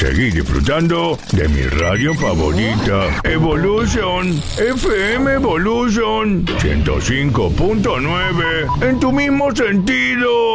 Seguí disfrutando de mi radio favorita, Evolution, FM Evolution 105.9, en tu mismo sentido.